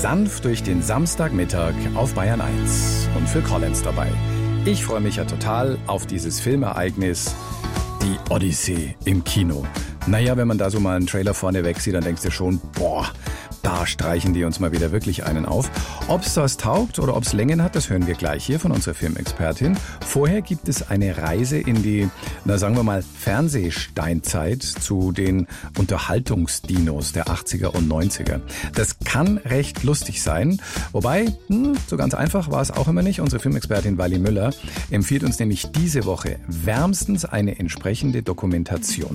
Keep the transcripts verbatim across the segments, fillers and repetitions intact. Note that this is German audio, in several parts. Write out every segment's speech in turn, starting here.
sanft durch den Samstagmittag auf Bayern eins. Und Phil Collins dabei. Ich freue mich ja total auf dieses Filmereignis, die Odyssee im Kino. Naja, wenn man da so mal einen Trailer vorne weg sieht, dann denkst du schon, boah, da streichen die uns mal wieder wirklich einen auf. Ob's das taugt oder ob's Längen hat, das hören wir gleich hier von unserer Filmexpertin. Vorher gibt es eine Reise in die, na sagen wir mal, Fernsehsteinzeit zu den Unterhaltungsdinos der achtziger und neunziger. Das kann recht lustig sein, wobei, hm, so ganz einfach war es auch immer nicht. Unsere Filmexpertin Wally Müller empfiehlt uns nämlich diese Woche wärmstens eine entsprechende Dokumentation.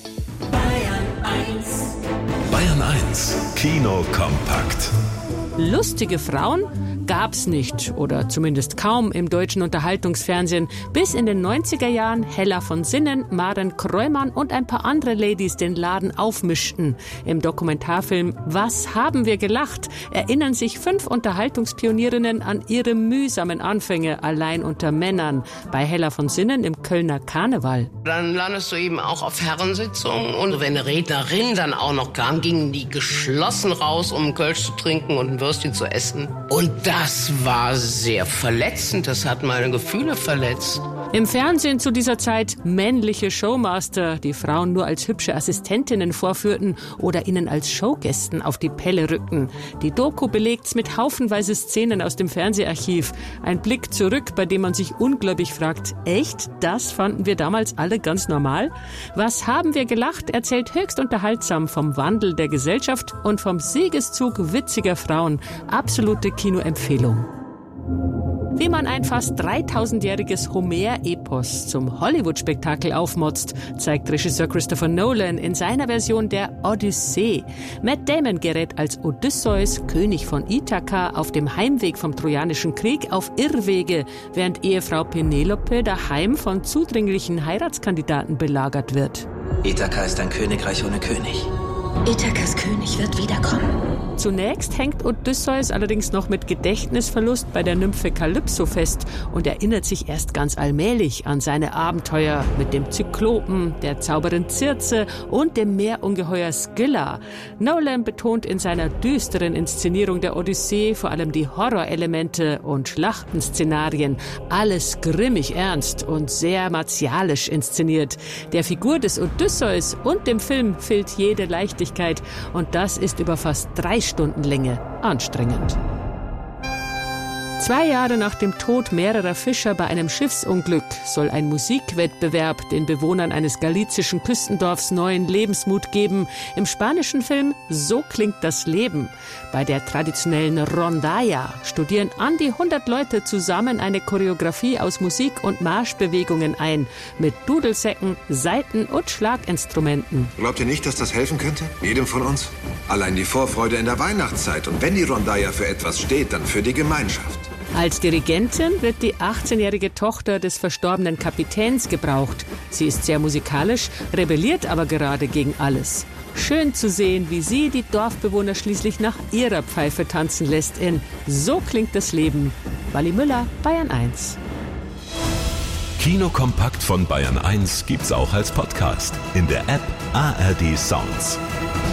Bayern eins Kino kompakt. Lustige Frauen gab's nicht oder zumindest kaum im deutschen Unterhaltungsfernsehen, bis in den neunziger Jahren Hella von Sinnen, Maren Kreumann und ein paar andere Ladies den Laden aufmischten. Im Dokumentarfilm Was haben wir gelacht? Erinnern sich fünf Unterhaltungspionierinnen an ihre mühsamen Anfänge allein unter Männern. Bei Hella von Sinnen im Kölner Karneval. Dann landest du eben auch auf Herrensitzungen und wenn eine Rednerin dann auch noch kam, gingen die geschlossen raus, um einen Kölsch zu trinken und ein Würstchen zu essen. Und das war sehr verletzend, das hat meine Gefühle verletzt. Im Fernsehen zu dieser Zeit männliche Showmaster, die Frauen nur als hübsche Assistentinnen vorführten oder ihnen als Showgästen auf die Pelle rückten. Die Doku belegt's mit haufenweise Szenen aus dem Fernseharchiv. Ein Blick zurück, bei dem man sich ungläubig fragt, echt, das fanden wir damals alle ganz normal? Was haben wir gelacht, erzählt höchst unterhaltsam vom Wandel der Gesellschaft und vom Siegeszug witziger Frauen. Absolute Kinoempfehlung. Wie man ein fast dreitausendjähriges Homer-Epos zum Hollywood-Spektakel aufmotzt, zeigt Regisseur Christopher Nolan in seiner Version der Odyssee. Matt Damon gerät als Odysseus, König von Ithaka, auf dem Heimweg vom Trojanischen Krieg auf Irrwege, während Ehefrau Penelope daheim von zudringlichen Heiratskandidaten belagert wird. Ithaka ist ein Königreich ohne König. Ithakas König wird wiederkommen. Zunächst hängt Odysseus allerdings noch mit Gedächtnisverlust bei der Nymphe Kalypso fest und erinnert sich erst ganz allmählich an seine Abenteuer mit dem Zyklopen, der Zauberin Circe und dem Meerungeheuer Scylla. Nolan betont in seiner düsteren Inszenierung der Odyssee vor allem die Horrorelemente und Schlachtenszenarien. Alles grimmig ernst und sehr martialisch inszeniert. Der Figur des Odysseus und dem Film fehlt jede Leichtigkeit und das ist über fast drei Stunden Länge anstrengend. Zwei Jahre nach dem Tod mehrerer Fischer bei einem Schiffsunglück soll ein Musikwettbewerb den Bewohnern eines galizischen Küstendorfs neuen Lebensmut geben. Im spanischen Film So klingt das Leben. Bei der traditionellen Rondalla studieren an die hundert Leute zusammen eine Choreografie aus Musik- und Marschbewegungen ein, mit Dudelsäcken, Saiten und Schlaginstrumenten. Glaubt ihr nicht, dass das helfen könnte? Jedem von uns? Allein die Vorfreude in der Weihnachtszeit. Und wenn die Rondalla für etwas steht, dann für die Gemeinschaft. Als Dirigentin wird die achtzehnjährige Tochter des verstorbenen Kapitäns gebraucht. Sie ist sehr musikalisch, rebelliert aber gerade gegen alles. Schön zu sehen, wie sie die Dorfbewohner schließlich nach ihrer Pfeife tanzen lässt in So klingt das Leben. Wally Müller, Bayern eins. Kino kompakt von Bayern eins gibt's auch als Podcast in der App A R D Sounds.